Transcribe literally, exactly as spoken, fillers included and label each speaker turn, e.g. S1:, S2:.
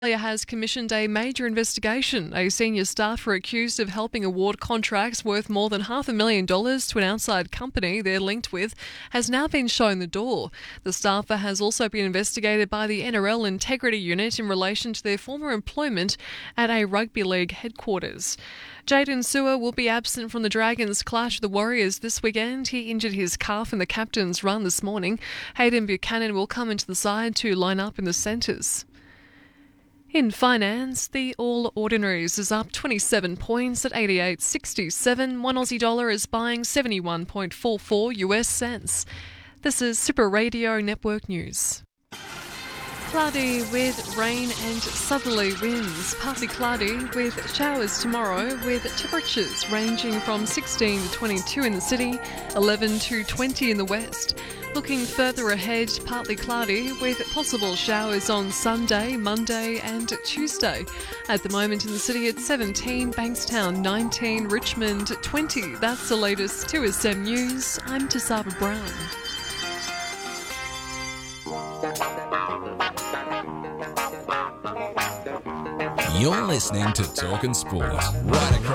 S1: Australia has commissioned a major investigation. A senior staffer accused of helping award contracts worth more than half a million dollars to an outside company they're linked with has now been shown the door. The staffer has also been investigated by the N R L Integrity Unit in relation to their former employment at a rugby league headquarters. Jaden Sewer will be absent from the Dragons' clash with the Warriors this weekend. He injured his calf in the captain's run this morning. Hayden Buchanan will come into the side to line up in the centres. In finance, the All Ordinaries is up twenty-seven points at eighty-eight sixty-seven. One Aussie dollar is buying seventy-one point four four U S cents. This is Super Radio Network News. Cloudy with rain and southerly winds. Partly cloudy with showers tomorrow, with temperatures ranging from sixteen to twenty-two in the city, eleven to twenty in the west. Looking further ahead, partly cloudy with possible showers on Sunday, Monday and Tuesday. At the moment in the city it's seventeen, Bankstown nineteen, Richmond twenty. That's the latest two S M News. I'm Tasaba Brown.
S2: You're listening to Talkin' Sport right across